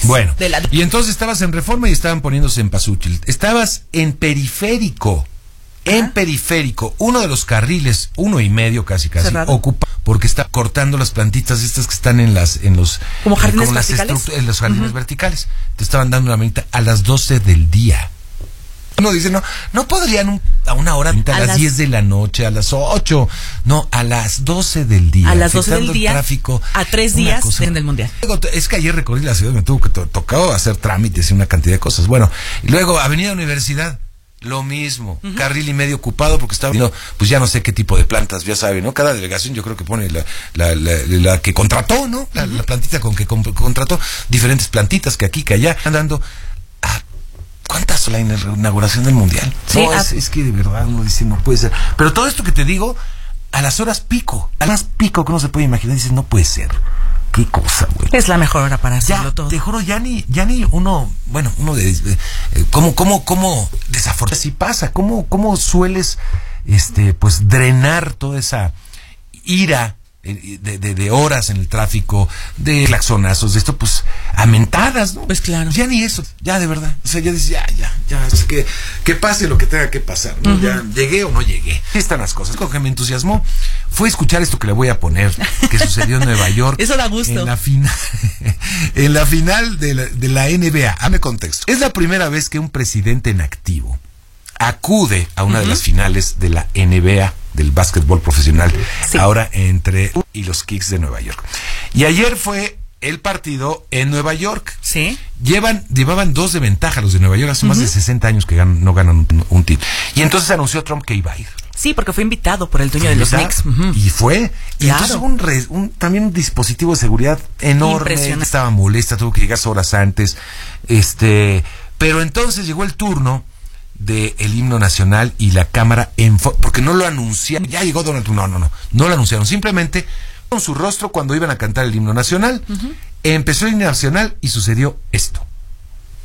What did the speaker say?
Bueno, y entonces estabas en Reforma y estaban poniéndose en Pazúchil. Estabas en Periférico. En Periférico, uno de los carriles, 1.5 casi, ocupa, porque está cortando las plantitas estas que están en los como jardines verticales. En los jardines verticales. Te estaban dando una manita a las 12 del día. Uno dice, no podrían a una hora, a las 10 de la noche, a las 8, no, a las 12 del día. A las 12 del día, tráfico, a 3 días del Mundial. Es que ayer recorrí la ciudad, me tuvo que tocado hacer trámites y una cantidad de cosas. Bueno, y luego Avenida Universidad. Lo mismo, carril y medio ocupado porque estaba viendo, pues ya no sé qué tipo de plantas, ya saben, ¿no? Cada delegación yo creo que pone la que contrató, ¿no? La plantita con que contrató, diferentes plantitas que aquí, que allá, andando a... ¿Cuántas son la inauguración del Mundial? Sí, no, es que de verdad uno dice, no puede ser. Pero todo esto que te digo, a las horas pico, a las pico que uno se puede imaginar, dices, no puede ser. Qué cosa, güey. Es la mejor hora para hacerlo todo. Te juro, ya ni uno, bueno, uno de cómo desafortunadamente así pasa, cómo sueles pues drenar toda esa ira de horas en el tráfico, de claxonazos, de esto, pues, a mentadas, ¿no? Pues claro. Ya ni eso, ya de verdad. O sea, ya dices, ya, es que pase lo que tenga que pasar, ¿no? Ya llegué o no llegué. Así están las cosas. Lo que me entusiasmó fue escuchar esto que le voy a poner, que sucedió en Nueva York. Eso da gusto. En la final de la NBA. Dame contexto. Es la primera vez que un presidente en activo acude a una de las finales de la NBA, del básquetbol profesional, ahora entre y los Knicks de Nueva York. Y ayer fue el partido en Nueva York. Sí. Llevaban 2 de ventaja los de Nueva York, hace más de 60 años que no ganan un título. Y entonces anunció Trump que iba a ir. Sí, porque fue invitado por el dueño de los Knicks. Y fue. Y claro. entonces también un dispositivo de seguridad enorme. Estaba molesta, tuvo que llegar horas antes. Pero entonces llegó el turno del himno nacional y la cámara porque no lo anunciaron. Ya llegó Donald Trump. No lo anunciaron. Simplemente con su rostro cuando iban a cantar el himno nacional. Empezó el himno nacional y sucedió esto.